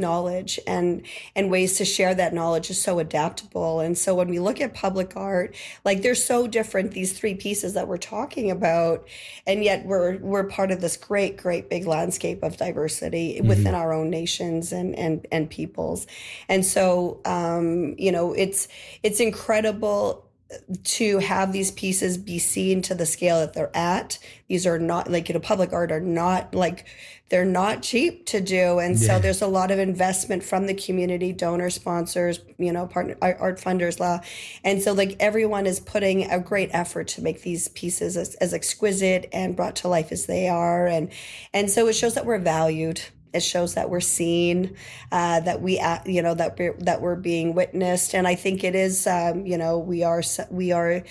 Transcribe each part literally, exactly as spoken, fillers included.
knowledge, and and ways to share that knowledge is so adaptable. And so when we look at public art, like they're so different, these three pieces that we're talking about, and yet we're we're part of this great, great big landscape of diversity mm-hmm. within our own nations and and and peoples. And so um, you know, it's it's incredible to have these pieces be seen to the scale that they're at. These are not like, you know, public art are not like, they're not cheap to do. And yeah. so there's a lot of investment from the community, donor sponsors, you know, partner art funders law. And so like everyone is putting a great effort to make these pieces as, as exquisite and brought to life as they are. And, and so it shows that we're valued. It shows that we're seen, uh, that we, uh, you know, that we're, that we're being witnessed. And I think it is, um, you know, we are, we are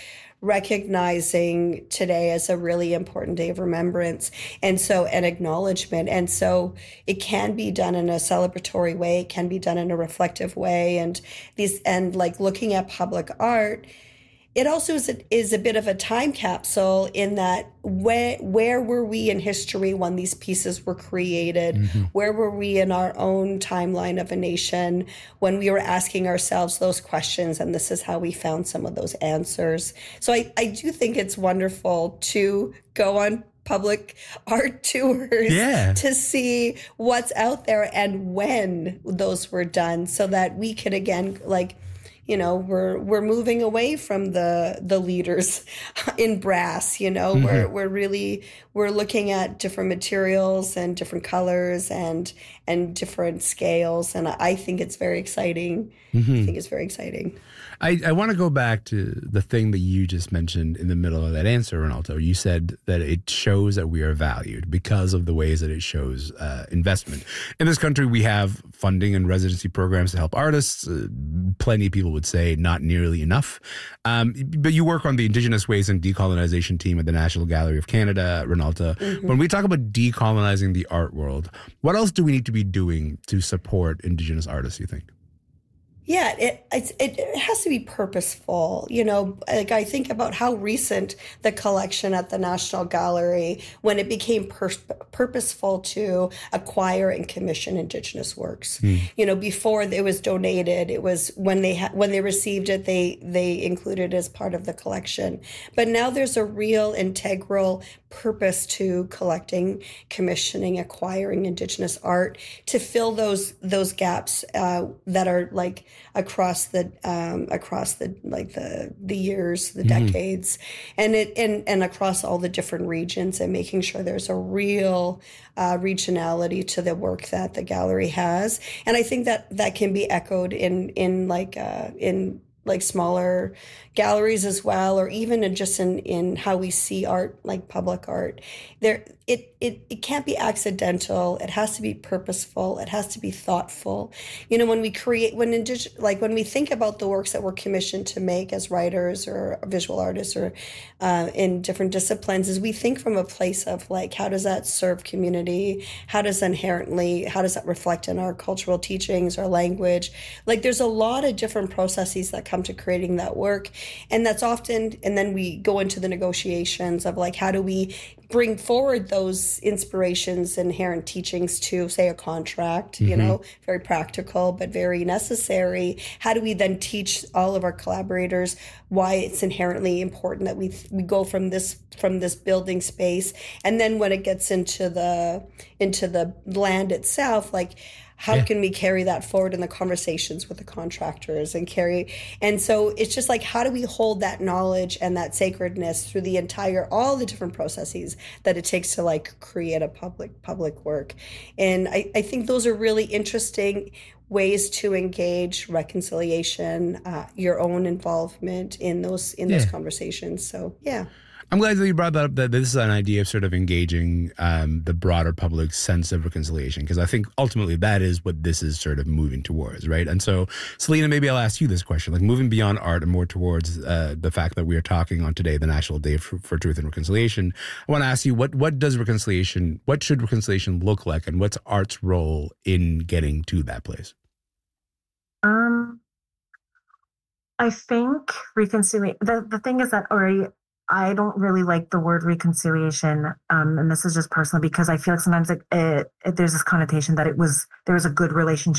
recognizing today as a really important day of remembrance. And so, an acknowledgement. And so it can be done in a celebratory way. It can be done in a reflective way. And these, and like looking at public art, it also is a, is a bit of a time capsule in that where, where were we in history when these pieces were created? Mm-hmm. Where were we in our own timeline of a nation when we were asking ourselves those questions? And this is how we found some of those answers. So I, I do think it's wonderful to go on public art tours yeah. to see what's out there and when those were done so that we could, again, like, you know, we're we're moving away from the the leaders in brass, you know, mm-hmm. we're we're really we're looking at different materials and different colors and and different scales. And I think it's very exciting. Mm-hmm. I think it's very exciting. I, I want to go back to the thing that you just mentioned in the middle of that answer, Ronaldo. You said that it shows that we are valued because of the ways that it shows uh, investment. In this country, we have funding and residency programs to help artists. Uh, plenty of people would say not nearly enough. Um, but you work on the Indigenous Ways and Decolonization team at the National Gallery of Canada, Ronaldo. Mm-hmm. When we talk about decolonizing the art world, what else do we need to be doing to support Indigenous artists, you think? Yeah, it, it it has to be purposeful. You know, like I think about how recent the collection at the National Gallery, when it became pur- purposeful to acquire and commission Indigenous works. Mm. You know, before it was donated, it was when they ha- when they received it, they they included it as part of the collection. But now there's a real integral purpose to collecting, commissioning, acquiring Indigenous art to fill those those gaps uh, that are like across the um, across the like the the years, the mm-hmm. decades, and it and and across all the different regions, and making sure there's a real uh, regionality to the work that the gallery has. And I think that that can be echoed in in like uh, in like smaller galleries as well, or even in just in, in how we see art, like public art. There, it, it, it can't be accidental. It has to be purposeful. It has to be thoughtful. You know, when we create, when indig- like when we think about the works that we're commissioned to make as writers or visual artists or uh, in different disciplines, is we think from a place of like, how does that serve community? How does that inherently, how does that reflect in our cultural teachings, our language? Like there's a lot of different processes that come to creating that work. And that's often, and then we go into the negotiations of like, how do we bring forward those inspirations, inherent teachings to, say, a contract, mm-hmm. you know, very practical, but very necessary. How do we then teach all of our collaborators why it's inherently important that we we go from this from this building space, and then when it gets into the into the land itself, like, how yeah. can we carry that forward in the conversations with the contractors and carry, and so it's just like, how do we hold that knowledge and that sacredness through the entire, all the different processes that it takes to like create a public, public work. And I, I think those are really interesting ways to engage reconciliation, uh, your own involvement in those, in yeah. those conversations. So, yeah. I'm glad that you brought that up, that this is an idea of sort of engaging um, the broader public's sense of reconciliation, because I think ultimately that is what this is sort of moving towards, right? And so, Selena, maybe I'll ask you this question, like moving beyond art and more towards uh, the fact that we are talking on today, the National Day for, for Truth and Reconciliation. I want to ask you, what what does reconciliation, what should reconciliation look like, and what's art's role in getting to that place? Um, I think reconciliation, the, the thing is that, or I don't really like the word reconciliation, um, and this is just personal, because I feel like sometimes it, it, it, there's this connotation that it was there was a good relationship